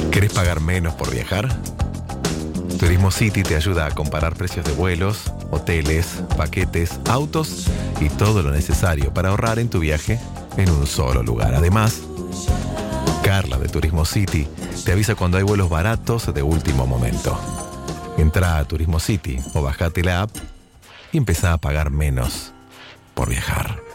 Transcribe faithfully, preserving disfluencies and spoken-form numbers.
¿Querés pagar menos por viajar? Turismo City te ayuda a comparar precios de vuelos, hoteles, paquetes, autos y todo lo necesario para ahorrar en tu viaje en un solo lugar. Además, Carla de Turismo City te avisa cuando hay vuelos baratos de último momento. Entrá a Turismo City o bajate la app y empezá a pagar menos por viajar.